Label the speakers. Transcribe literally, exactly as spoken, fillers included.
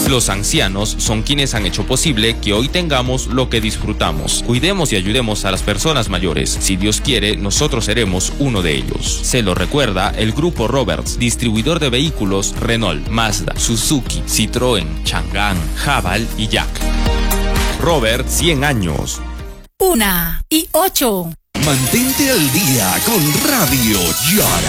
Speaker 1: Los ancianos son quienes han hecho posible que hoy tengamos lo que disfrutamos. Cuidemos y ayudemos a las personas mayores. Si Dios quiere, nosotros seremos uno de ellos. Se lo recuerda el Grupo Roberts, distribuidor de vehículos Renault, Mazda, Suzuki, Citroën, Chang'an, Haval y Jack. Robert, cien años.
Speaker 2: Una y ocho.
Speaker 3: Mantente al día con Radio Yara.